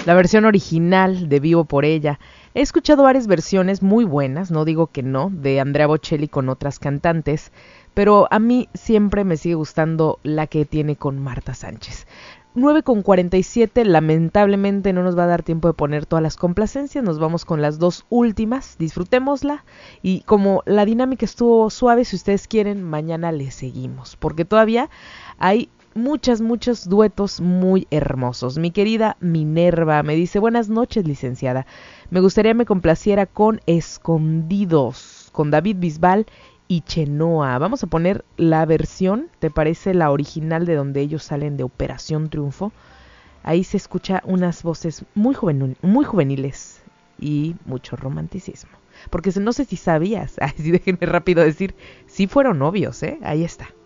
La versión original de Vivo por ella. He escuchado varias versiones muy buenas, no digo que no, de Andrea Bocelli con otras cantantes, pero a mí siempre me sigue gustando la que tiene con Marta Sánchez. 9:47, lamentablemente no nos va a dar tiempo de poner todas las complacencias, nos vamos con las dos últimas, disfrutémosla y como la dinámica estuvo suave, si ustedes quieren, mañana le seguimos, porque todavía hay muchos duetos muy hermosos. Mi querida Minerva me dice, buenas noches, licenciada, me gustaría me complaciera con Escondidos, con David Bisbal y Chenoa. Vamos a poner la versión, ¿te parece la original de donde ellos salen de Operación Triunfo? Ahí se escucha unas voces muy juveniles y mucho romanticismo. Porque no sé si sabías, así déjenme rápido decir, sí fueron novios, ahí está.